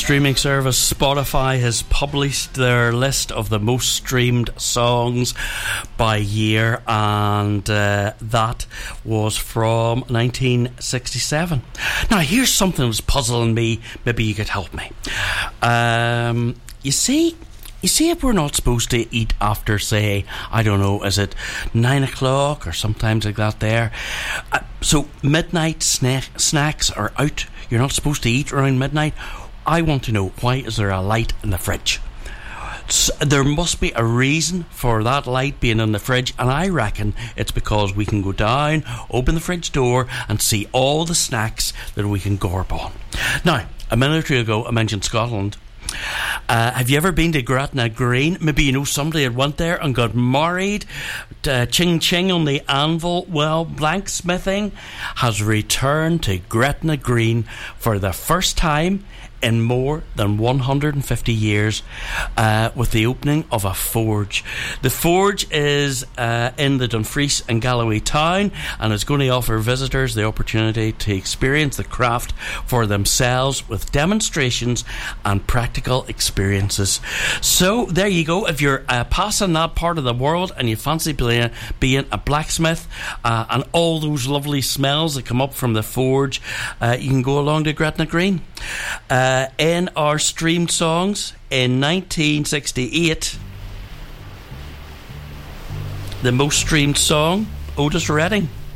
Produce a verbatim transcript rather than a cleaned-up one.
streaming service Spotify has published their list of the most streamed songs by year, and uh, that was from nineteen sixty-seven. Now, here's something that was puzzling me. Maybe you could help me. Um, you see, you see, if we're not supposed to eat after, say, I don't know, is it nine o'clock or sometimes like that there? Uh, so midnight snack, snacks are out. You're not supposed to eat around midnight. I want to know, why is there a light in the fridge? So there must be a reason for that light being in the fridge, and I reckon it's because we can go down, open the fridge door, and see all the snacks that we can gorp on. Now, a minute or two ago, I mentioned Scotland. Uh, have you ever been to Gretna Green? Maybe you know somebody that went there and got married. Uh, ching ching on the anvil. Well, blacksmithing has returned to Gretna Green for the first time in more than one hundred fifty years, uh, with the opening of a forge. The forge is uh, in the Dumfries and Galloway town, and is going to offer visitors the opportunity to experience the craft for themselves with demonstrations and practical experiences. So there you go. If you're uh, passing that part of the world and you fancy being, being a blacksmith uh, and all those lovely smells that come up from the forge, uh, you can go along to Gretna Green. Uh, Uh, in our streamed songs in nineteen sixty-eight, the most streamed song, Otis Redding.